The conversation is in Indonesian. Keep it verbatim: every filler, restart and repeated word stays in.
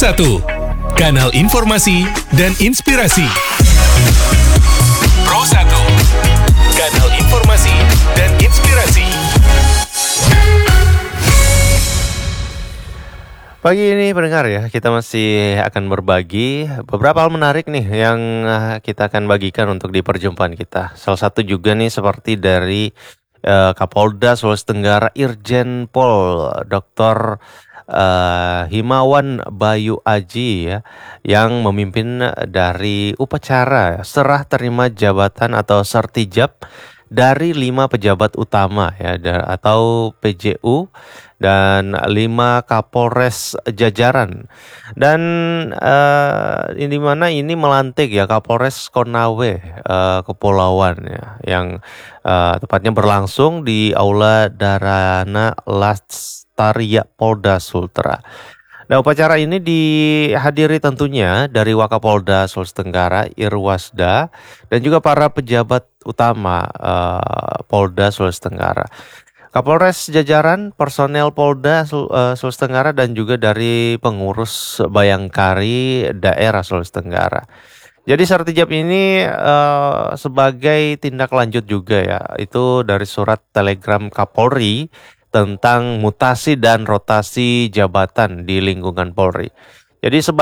satu, kanal informasi dan inspirasi. Pro satu, kanal informasi dan inspirasi. Pagi ini pendengar ya, kita masih akan berbagi beberapa hal menarik nih yang uh, kita akan bagikan untuk di perjumpaan kita. Salah satu juga nih seperti dari uh, Kapolda Sulawesi Tenggara Irjen Pol Doktor uh, Himawan Bayu Aji ya, yang memimpin dari upacara serah terima jabatan atau sertijab dari lima pejabat utama ya, da- atau P J U dan lima Kapolres jajaran. Dan eh, ini mana ini melantik ya Kapolres Konawe eh, Kepulauan ya, yang eh, tepatnya berlangsung di Aula Dharana Lastaria Polda Sultra. Nah, upacara ini dihadiri tentunya dari Wakapolda Sulawesi Tenggara Irwasda dan juga para pejabat utama eh, Polda Sulawesi Tenggara. Kapolres jajaran, personel Polda Sul- eh, Sulawesi Tenggara dan juga dari pengurus Bayangkari daerah Sulawesi Tenggara. Jadi sertijab ini eh, sebagai tindak lanjut juga ya, itu dari surat telegram Kapolri tentang mutasi dan rotasi jabatan di lingkungan Polri. Jadi sebagai